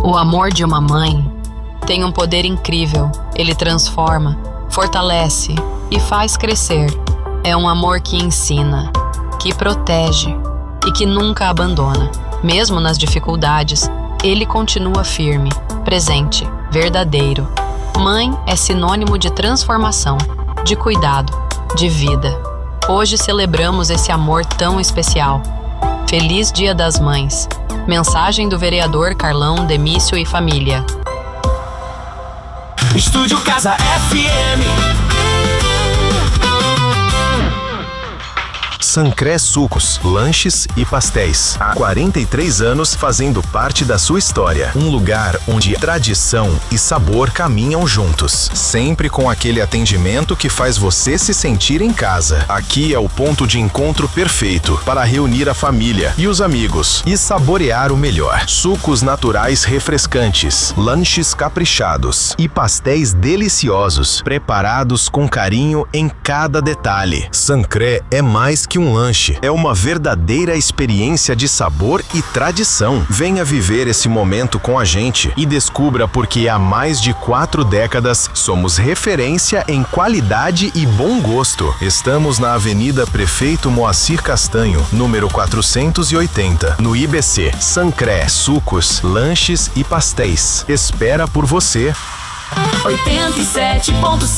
O amor de uma mãe tem um poder incrível. Ele transforma, fortalece e faz crescer. É um amor que ensina, que protege e que nunca abandona. Mesmo nas dificuldades, ele continua firme, presente, verdadeiro. Mãe é sinônimo de transformação, de cuidado, de vida. Hoje celebramos esse amor tão especial. Feliz Dia das Mães. Mensagem do vereador Carlão Demício e família. Estúdio Casa FM. Sancré Sucos, Lanches e Pastéis. Há 43 anos fazendo parte da sua história. Um lugar onde tradição e sabor caminham juntos. Sempre com aquele atendimento que faz você se sentir em casa. Aqui é o ponto de encontro perfeito para reunir a família e os amigos e saborear o melhor. Sucos naturais refrescantes, lanches caprichados e pastéis deliciosos, preparados com carinho em cada detalhe. Sancré é mais que um lanche, é uma verdadeira experiência de sabor e tradição. Venha viver esse momento com a gente e descubra porque há mais de 4 décadas somos referência em qualidade e bom gosto. Estamos na Avenida Prefeito Moacir Castanho, número 480, no IBC. Sancré Sucos, Lanches e Pastéis. Espera por você. 87.5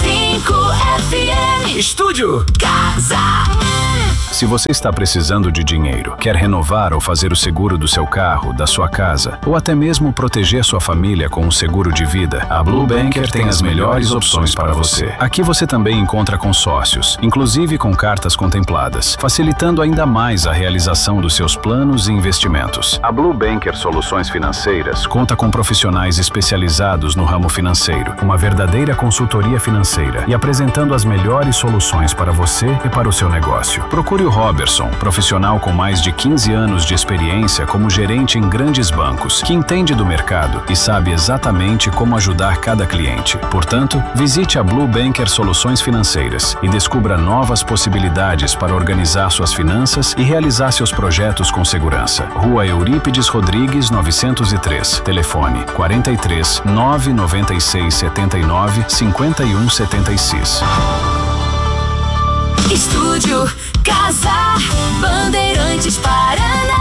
FM. Estúdio Casa. Se você está precisando de dinheiro, quer renovar ou fazer o seguro do seu carro, da sua casa, ou até mesmo proteger sua família com um seguro de vida, a Blue Banker tem as melhores opções para você. Aqui você também encontra consórcios, inclusive com cartas contempladas, facilitando ainda mais a realização dos seus planos e investimentos. A Blue Banker Soluções Financeiras conta com profissionais especializados no ramo financeiro, uma verdadeira consultoria financeira e apresentando as melhores soluções para você e para o seu negócio. Procure o Robertson, profissional com mais de 15 anos de experiência como gerente em grandes bancos, que entende do mercado e sabe exatamente como ajudar cada cliente. Portanto, visite a Blue Banker Soluções Financeiras e descubra novas possibilidades para organizar suas finanças e realizar seus projetos com segurança. Rua Eurípides Rodrigues, 903. Telefone 43 996 79 51 76. Estúdio Casa, Bandeirantes Paraná.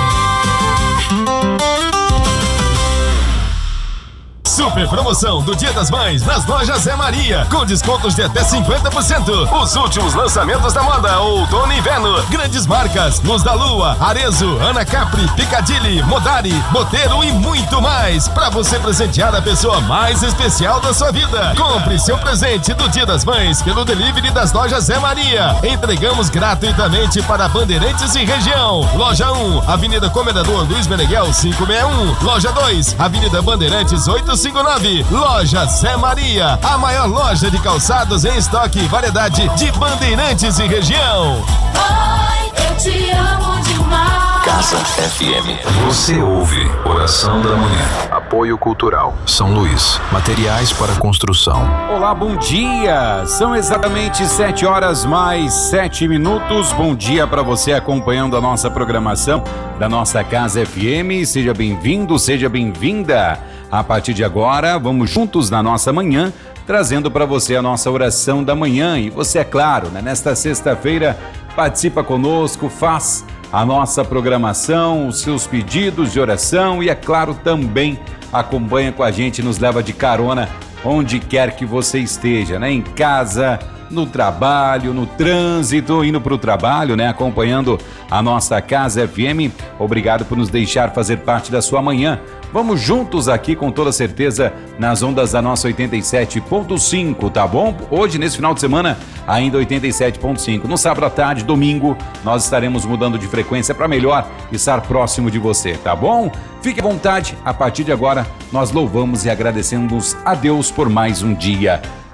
Super promoção do Dia das Mães nas lojas Zé Maria, com descontos de até 50%. Os últimos lançamentos da moda, outono e inverno. Grandes marcas, Luz da Lua, Arezzo, Ana Capri, Piccadilly, Modari, Botelho e muito mais, para você presentear a pessoa mais especial da sua vida. Compre seu presente do Dia das Mães pelo delivery das lojas Zé Maria. Entregamos gratuitamente para Bandeirantes e região. Loja 1, Avenida Comendador Luiz Meneghel 561. Loja 2, Avenida Bandeirantes 859. Loja Zé Maria, a maior loja de calçados em estoque e variedade de Bandeirantes e região. Oi, eu te amo demais. Casa FM. Você ouve Oração da Manhã. Apoio Cultural São Luís. Materiais para construção. Olá, bom dia. São exatamente 7 horas mais 7 minutos. Bom dia para você acompanhando a nossa programação da nossa Casa FM. Seja bem-vindo, seja bem-vinda. A partir de agora, vamos juntos na nossa manhã, trazendo para você a nossa oração da manhã. E você, é claro, né, nesta sexta-feira, participa conosco, faz a nossa programação, os seus pedidos de oração e, é claro, também acompanha com a gente, nos leva de carona onde quer que você esteja, né? Em casa, no trabalho, no trânsito, indo para o trabalho, né? Acompanhando a nossa Casa FM. Obrigado por nos deixar fazer parte da sua manhã. Vamos juntos aqui, com toda certeza, nas ondas da nossa 87.5, tá bom? Hoje, nesse final de semana, ainda 87.5. No sábado à tarde, domingo, nós estaremos mudando de frequência para melhor estar próximo de você, tá bom? Fique à vontade, a partir de agora, nós louvamos e agradecemos a Deus por mais um dia.